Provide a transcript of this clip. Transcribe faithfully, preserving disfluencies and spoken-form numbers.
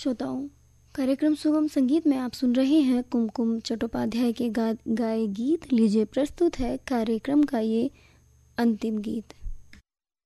श्रोताओं, कार्यक्रम सुगम संगीत में आप सुन रहे हैं कुमकुम चट्टोपाध्याय के गा, गाए गीत। लीजिए प्रस्तुत है कार्यक्रम का ये अंतिम गीत।